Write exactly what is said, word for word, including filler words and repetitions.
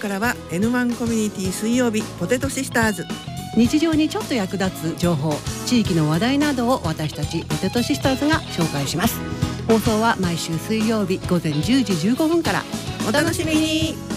からは エヌワン コミュニティ水曜日ポテトシスターズ。 日常にちょっと役立つ情報、地域の話題などを私たちポテトシスターズが紹介します。放送は毎週水曜日午前じゅうじじゅうごふんから。 お楽しみに。